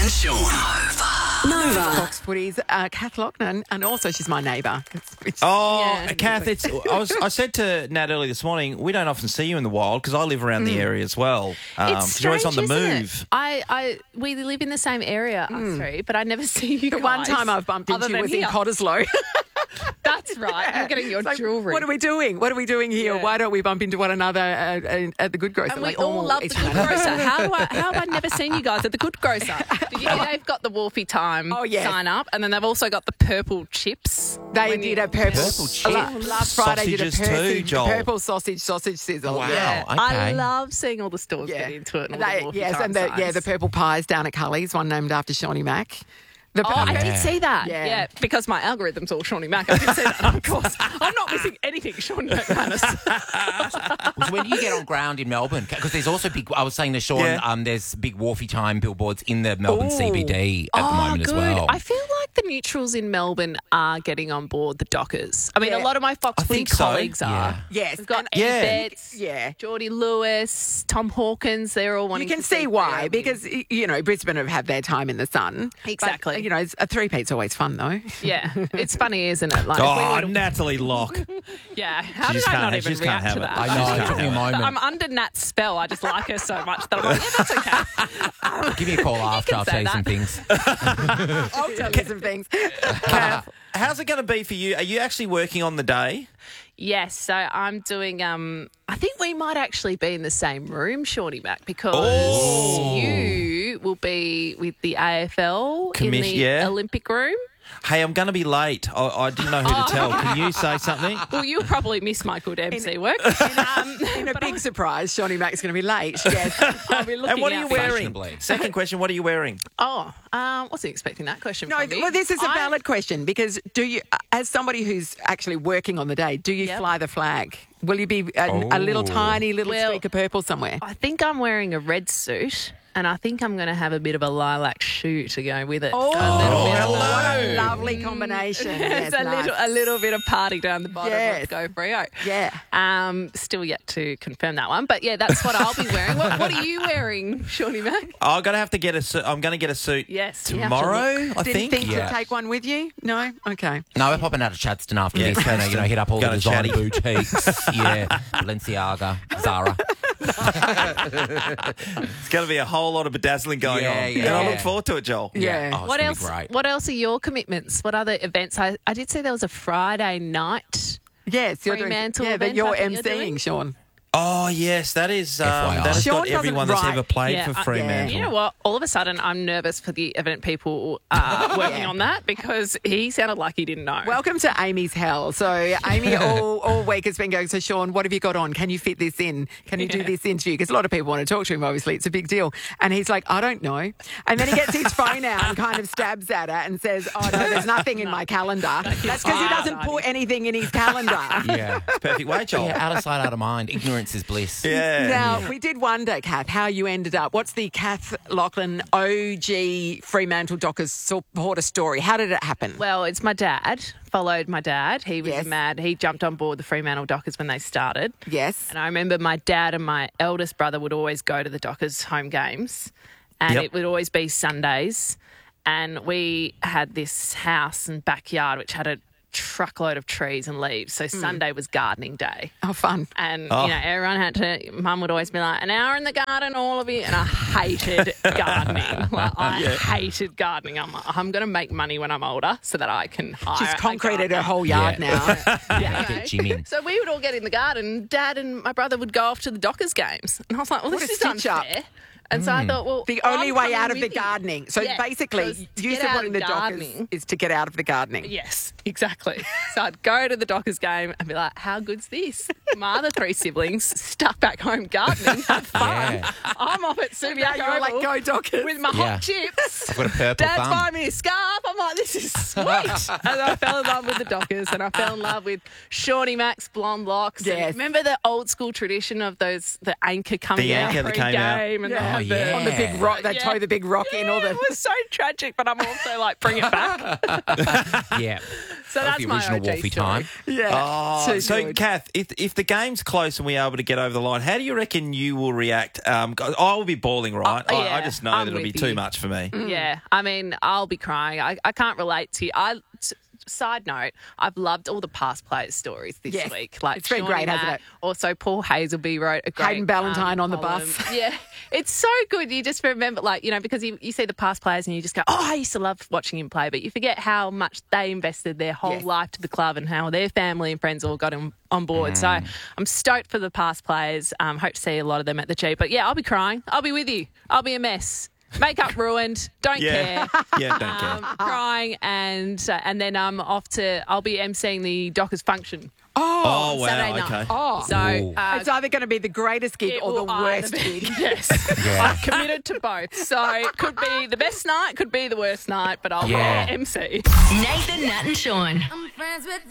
Sean. Nova. Fox Footy's Kath Lochner, and also she's my neighbour. Kath, I said to Nat early this morning, we don't often see you in the wild because I live around the area as well. It's you're always on the strange, isn't move. it? We live in the same area, us three, but I never see you The one time I've bumped into you was in Cottesloe. That's right. You're getting your It's like, jewellery. What are we doing? What are we doing here? Yeah. Why don't we bump into one another at the Good Grocer? And we all love the Good Grocer. How have I never seen you guys at the Good Grocer? Did you hear they've got the Wolfie Time sign up, and then they've also got the purple chips. They did a purple chips. Last Friday did a Sausages too, Joel. purple sausage sizzle. Wow. Yeah. Okay. I love seeing all the stores get into it. And all the Wolfie Time signs. the purple pies down at Cully's, one named after Shawnee Mack. I did see that. Yeah. Yeah, because my algorithm's all Shawnee Mac. I did see that, of course. I'm not missing anything Shawnee McManus. So when do you get on ground in Melbourne? Because there's also big, I was saying to Sean, there's big Wharfie Time billboards in the Melbourne CBD at the moment as well. I feel like the neutrals in Melbourne are getting on board the Dockers. I mean, a lot of my Fox Footy think so. colleagues are. Yeah. Yes. We've got and- Eddie Betts, Yeah. Geordie Lewis, Tom Hawkins. They're all wanting You can to see why, Freo because, Brisbane have had their time in the sun. Exactly. But, a three-peat's always fun, though. Yeah, it's funny, isn't it? Like, if we Oh, would've- Natalie Locke. yeah. How She did just I can't not have- she even just can't react have to it. that? I know, it took me a moment. I'm under Nat's spell. I just like her so much that I'm like, yeah, that's okay. Give me a call after, I'll say tell you some that. things. I'll tell you some things. Kath, how's it going to be for you? Are you actually working on the day? Yes, so I'm doing. I think we might actually be in the same room, Shawnee Mac, because you will be with the AFL in the Olympic room. Hey, I'm going to be late. I didn't know who to tell. Can you say something? Well, you'll probably miss my good MC work. In a big surprise, Shawnee Mack's going to be late. Yes. I'll be looking And what are you out for wearing? Fashionably. Second question, what are you wearing? wasn't expecting that question No, from me. well, this is a valid question because do you, as somebody who's actually working on the day, do you fly the flag? Will you be a little tiny little streak of purple somewhere? I think I'm wearing a red suit. And I think I'm going to have a bit of a lilac shoe to go with it. Oh, what a lovely combination. It's Yes, a little bit of party down the bottom. Yes. Let's go Freo. Yeah. Still yet to confirm that one, but yeah, that's what I'll be wearing. What are you wearing, Shawnee Mac? I'm going to have to get a suit. I'm going to get a suit Yes, you have to tomorrow, look. I Didn't think Yeah. to take one with you? No? Okay. No, we're popping out of Chadstone after Yeah, this. Gonna, hit up all the Gonna designer chatty. boutiques. Balenciaga, Zara. It's going to be a whole lot of bedazzling going Yeah, on. yeah. And I look forward to it, Joel. Yeah. Oh, it's What gonna else? be great. What else are your commitments? What other events? I did see there was a Friday night. Yes, you're doing Fremantle that event, you're I think you're emceeing, doing. Sean. Oh, yes, that is FYI. that has Sean got doesn't everyone that's write. ever played Yeah, for Fremantle. You know what? All of a sudden, I'm nervous for the event people working on that because he sounded like he didn't know. Welcome to Amy's hell. So Amy all week has been going, so Sean, what have you got on? Can you fit this in? Can you do this interview? Because a lot of people want to talk to him, obviously. It's a big deal. And he's like, I don't know. And then he gets his phone out and kind of stabs at her and says, oh, no, there's nothing in my calendar. That's because he doesn't put anything in his calendar. Yeah. Perfect way, Joel. Yeah, out of sight, out of mind. Ignorance is bliss. Yeah. Now, we did wonder, Kath, how you ended up. What's the Kath Lochner OG Fremantle Dockers supporter story? How did it happen? Well, it's my dad. Followed my dad. He was Yes. mad. He jumped on board the Fremantle Dockers when they started. Yes. And I remember my dad and my eldest brother would always go to the Dockers home games. And Yep. it would always be Sundays. And we had this house and backyard which had a truckload of trees and leaves. So Sunday was gardening day. Oh, fun. And, everyone had to, Mum would always be like, an hour in the garden, all of you. And I hated gardening. Like, I hated gardening. I'm like, I'm going to make money when I'm older so that I can hire She's a concreted her gardener. whole yard now. Get Jim in. So we would all get in the garden. Dad and my brother would go off to the Dockers games. And I was like, well, What this a is stitch up. unfair. And so I thought, well, The only I'm way coming out of with the you. gardening. So Yeah, basically, so to you get out supporting of the Dockers gardening. is to get out of the gardening. Yes, exactly. So I'd go to the Dockers game and be like, how good's this? My other three siblings stuck back home gardening, had fun. Yeah. I'm off at Subiaco You're like, Oval go Dockers. with my Yeah. hot chips. I've got a purple Dad's thumb. buying me a scarf. I'm like, this is sweet. And I fell in love with the Dockers and I fell in love with Shawnee Mack's blonde locks. And Yes. remember the old school tradition of the anchor coming The out anchor that came out. pre-game and they Yeah. had Oh, the- yeah. On the big rock, they tow the big rock in all Yeah, the... it was so tragic, but I'm also like, bring it back. Yeah. So that's the my original OG Wolfie story. time. Yeah. Oh, so Kath, if the game's close and we're able to get over the line, how do you reckon you will react? I will be bawling, right? I just know that it'll be too much for me. Yeah, I mean, I'll be crying. I can't relate to you. Side note, I've loved all the past players' stories this week. Like, it's been great, hasn't it? Also, Paul Hazelby wrote a great Hayden Ballantyne on the column. bus. Yeah, it's so good. You just remember, like, you know, because you see the past players and you just go, oh, I used to love watching him play, but you forget how much they invested their whole life to the club and how their family and friends all got on board. So I'm stoked for the past players. Hope to see a lot of them at the G. But yeah, I'll be crying. I'll be with you. I'll be a mess. Makeup ruined. Don't care. Yeah, don't care. Crying and then I'm off to. I'll be emceeing the Dockers function. Oh, wow. Saturday night. Okay. Oh, So it's either going to be the greatest gig it or the will either worst be- gig. Yes, Yeah. I'm committed to both. So it could be the best night, could be the worst night, but I'll Yeah. MC. Nathan, Nat and Sean. I'm friends with